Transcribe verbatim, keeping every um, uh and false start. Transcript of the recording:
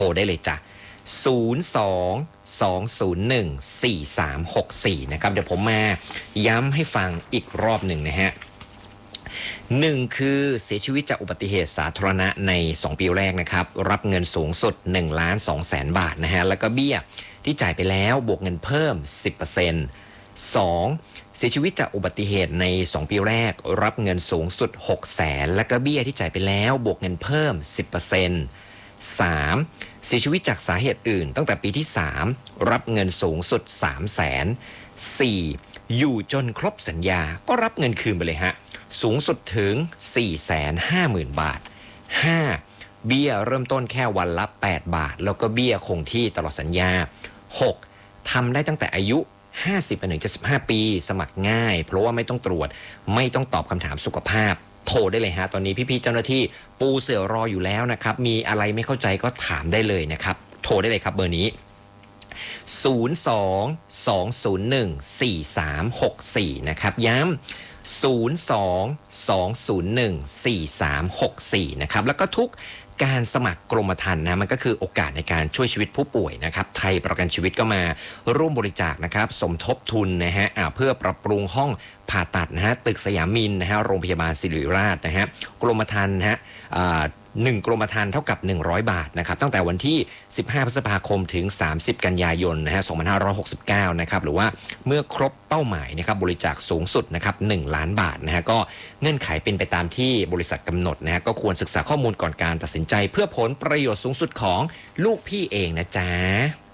โทรได้เลยจ้ะศูนย์ สอง สอง ศูนย์ หนึ่ง สี่ สาม หก สี่นะครับเดี๋ยวผมมาย้ำให้ฟังอีกรอบหนึ่งนะฮะหนึ่งคือเสียชีวิตจากอุบัติเหตุสาธารณะในสองปีแรกนะครับรับเงินสูงสุดหนึ่งล้านสองแสนบาทนะฮะแล้วก็เบี้ยที่จ่ายไปแล้วบวกเงินเพิ่ม สิบเปอร์เซ็นต์ สอง เสียชีวิตจากอุบัติเหตุในสองปีแรกรับเงินสูงสุดหกแสนแล้วก็เบี้ยที่จ่ายไปแล้วบวกเงินเพิ่ม สิบเปอร์เซ็นต์ สาม เสียชีวิตจากสาเหตุอื่นตั้งแต่ปีที่สามรับเงินสูงสุดสามแสน สี่ อยู่จนครบสัญญาก็รับเงินคืนไปเลยฮะสูงสุดถึง สี่แสนห้าหมื่น บาท ห้า เบี้ยเริ่มต้นแค่วันละแปดบาทแล้วก็เบี้ยคงที่ตลอดสัญญา หก ทำได้ตั้งแต่อายุห้าสิบไปถึงเจ็ดสิบห้าปีสมัครง่ายเพราะว่าไม่ต้องตรวจไม่ต้องตอบคำถามสุขภาพโทรได้เลยฮะตอนนี้พี่ๆเจ้าหน้าที่ปูเสือรออยู่แล้วนะครับมีอะไรไม่เข้าใจก็ถามได้เลยนะครับโทรได้เลยครับเบอร์นี้ศูนย์ สอง สอง ศูนย์ หนึ่ง สี่ สาม หก สี่นะครับย้ำศูนย์ สอง สอง ศูนย์ หนึ่ง สี่ สาม หก สี่นะครับแล้วก็ทุกการสมัครกรมธรรม์นะมันก็คือโอกาสในการช่วยชีวิตผู้ป่วยนะครับไทยประกันชีวิตก็มาร่วมบริจาคนะครับสมทบทุนนะฮะเพื่อปรับปรุงห้องผ่าตัดนะฮะตึกสยามมินนะฮะโรงพยาบาลศิริราชนะฮะกรมธรรม์นะฮะหนึ่งกรมธรรม์เท่ากับหนึ่งร้อยบาทนะครับตั้งแต่วันที่สิบห้าพฤษภาคมถึงสามสิบกันยายนนะฮะสองพันห้าร้อยหกสิบเก้านะครับหรือว่าเมื่อครบเป้าหมายนะครับบริจาคสูงสุดนะครับหนึ่งล้านบาทนะฮะก็เงื่อนไขเป็นไปตามที่บริษัทกำหนดนะฮะก็ควรศึกษาข้อมูลก่อนการตัดสินใจเพื่อผลประโยชน์สูงสุดของลูกพี่เองนะจ๊ะ